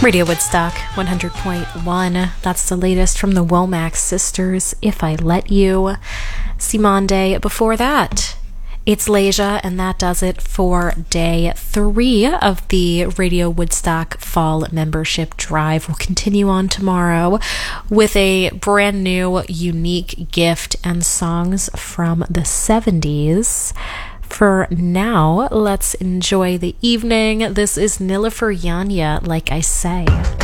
Radio Woodstock 100.1. That's the latest from the Womack Sisters, If I Let You. Simande before that. It's Leisure, and that does it for day 3 of the Radio Woodstock Fall Membership Drive. We'll continue on tomorrow with a brand new, unique gift and songs from the 70s. For now, let's enjoy the evening. This is Nilüfer Yanya, Like I Say.